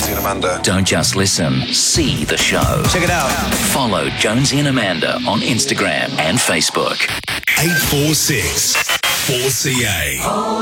Jonesy and Amanda. Don't just listen, see the show. Check it out. Follow Jonesy and Amanda on Instagram and Facebook. 846 4CA.